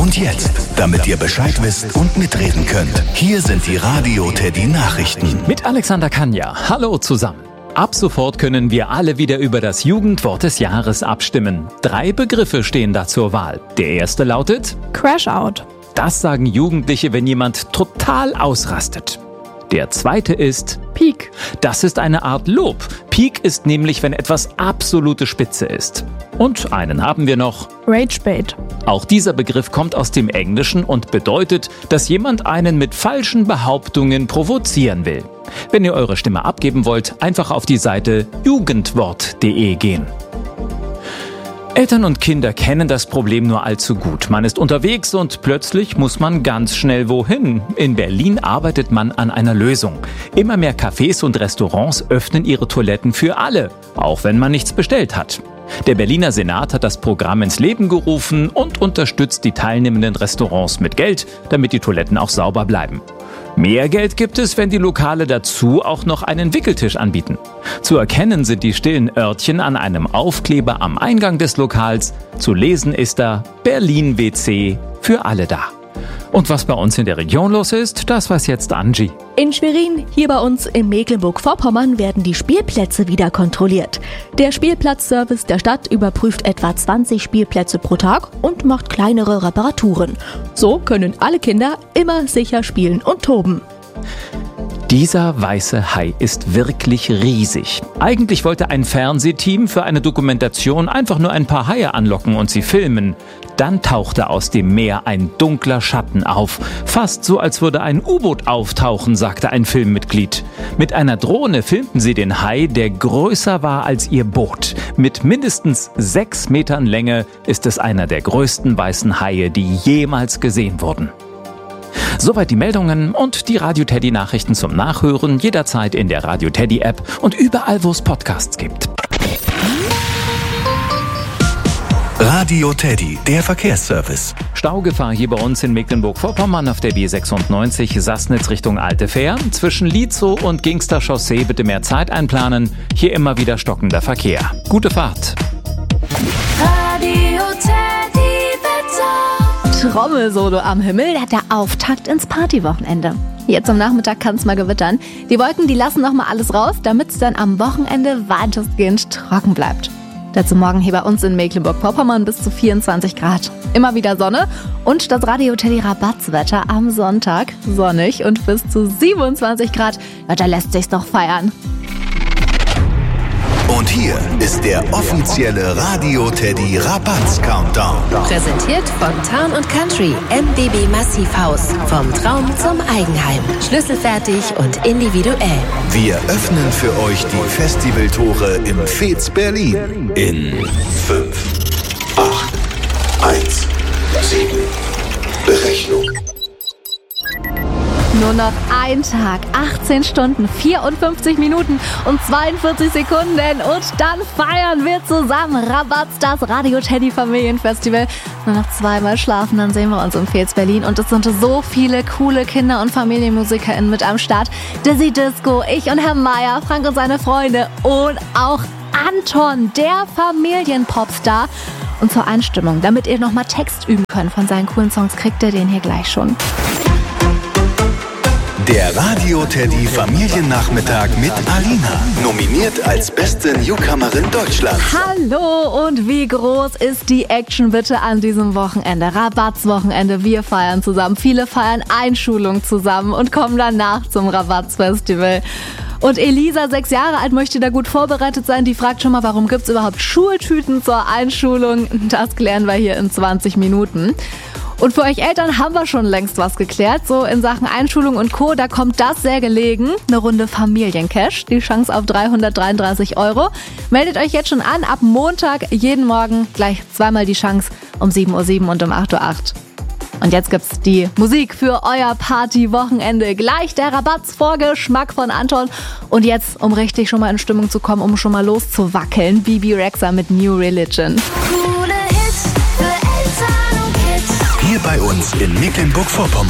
Und jetzt, damit ihr Bescheid wisst und mitreden könnt, hier sind die Radio Teddy Nachrichten. Mit Alexander Kanja. Hallo zusammen. Ab sofort können wir alle wieder über das Jugendwort des Jahres abstimmen. 3 Begriffe stehen da zur Wahl. Der erste lautet Crash-out. Das sagen Jugendliche, wenn jemand total ausrastet. Der zweite ist Peak. Das ist eine Art Lob. Peak ist nämlich, wenn etwas absolute Spitze ist. Und einen haben wir noch. Ragebait. Auch dieser Begriff kommt aus dem Englischen und bedeutet, dass jemand einen mit falschen Behauptungen provozieren will. Wenn ihr eure Stimme abgeben wollt, einfach auf die Seite jugendwort.de gehen. Eltern und Kinder kennen das Problem nur allzu gut. Man ist unterwegs und plötzlich muss man ganz schnell wohin. In Berlin arbeitet man an einer Lösung. Immer mehr Cafés und Restaurants öffnen ihre Toiletten für alle, auch wenn man nichts bestellt hat. Der Berliner Senat hat das Programm ins Leben gerufen und unterstützt die teilnehmenden Restaurants mit Geld, damit die Toiletten auch sauber bleiben. Mehr Geld gibt es, wenn die Lokale dazu auch noch einen Wickeltisch anbieten. Zu erkennen sind die stillen Örtchen an einem Aufkleber am Eingang des Lokals. Zu lesen ist da Berlin WC für alle da. Und was bei uns in der Region los ist, das weiß jetzt Angie. In Schwerin, hier bei uns in Mecklenburg-Vorpommern, werden die Spielplätze wieder kontrolliert. Der Spielplatzservice der Stadt überprüft etwa 20 Spielplätze pro Tag und macht kleinere Reparaturen. So können alle Kinder immer sicher spielen und toben. Dieser weiße Hai ist wirklich riesig. Eigentlich wollte ein Fernsehteam für eine Dokumentation einfach nur ein paar Haie anlocken und sie filmen. Dann tauchte aus dem Meer ein dunkler Schatten auf. Fast so, als würde ein U-Boot auftauchen, sagte ein Filmmitglied. Mit einer Drohne filmten sie den Hai, der größer war als ihr Boot. Mit mindestens 6 Metern Länge ist es einer der größten weißen Haie, die jemals gesehen wurden. Soweit die Meldungen und die Radio Teddy Nachrichten zum Nachhören jederzeit in der Radio Teddy App und überall, wo es Podcasts gibt. Radio Teddy, der Verkehrsservice. Staugefahr hier bei uns in Mecklenburg-Vorpommern auf der B96 Sassnitz Richtung Alte Fähr. Zwischen Lietzow und Gingster Chaussee bitte mehr Zeit einplanen. Hier immer wieder stockender Verkehr. Gute Fahrt. Radio Teddy Wetter. Trommelsolo am Himmel, der Auftakt ins Partywochenende. Jetzt am Nachmittag kann es mal gewittern. Die Wolken, die lassen noch mal alles raus, damit es dann am Wochenende weitestgehend trocken bleibt. Dazu morgen hier bei uns in Mecklenburg-Vorpommern bis zu 24 Grad. Immer wieder Sonne und das Radio Teddy Rabatzwetter am Sonntag. Sonnig und bis zu 27 Grad. Ja, da lässt sich's doch feiern. Und hier ist der offizielle Radio Teddy Rabatz-Countdown. Präsentiert von Town & Country MBB Massivhaus. Vom Traum zum Eigenheim. Schlüsselfertig und individuell. Wir öffnen für euch die Festivaltore im Fez Berlin. In 5, 8, 1, 7. Berechnung. Nur noch ein Tag, 18 Stunden, 54 Minuten und 42 Sekunden und dann feiern wir zusammen Rabatz, das Radio Teddy Familienfestival. Nur noch 2-mal schlafen, dann sehen wir uns im Fez Berlin und es sind so viele coole Kinder- und FamilienmusikerInnen mit am Start. Dizzy Disco, ich und Herr Meier, Frank und seine Freunde und auch Anton, der Familienpopstar. Und zur Einstimmung, damit ihr nochmal Text üben könnt von seinen coolen Songs, kriegt ihr den hier gleich schon. Der Radio Teddy Familiennachmittag mit Alina. Nominiert als beste Newcomerin Deutschlands. Hallo und wie groß ist die Action bitte an diesem Wochenende? Rabatzwochenende, wir feiern zusammen. Viele feiern Einschulung zusammen und kommen danach zum Rabatzfestival. Und Elisa, 6 Jahre alt, möchte da gut vorbereitet sein. Die fragt schon mal, warum gibt es überhaupt Schultüten zur Einschulung? Das klären wir hier in 20 Minuten. Und für euch Eltern haben wir schon längst was geklärt. So in Sachen Einschulung und Co., da kommt das sehr gelegen. Eine Runde Familiencash, die Chance auf 333 €. Meldet euch jetzt schon an, ab Montag jeden Morgen gleich 2-mal die Chance um 7:07 Uhr und um 8:08 Uhr. Und jetzt gibt's die Musik für euer Partywochenende. Gleich der Rabatz-Vorgeschmack von Anton. Und jetzt, um richtig schon mal in Stimmung zu kommen, um schon mal loszuwackeln, Bebe Rexha mit New Religion. Coole Hits für Eltern und Kids. Hier bei uns in Mecklenburg-Vorpommern.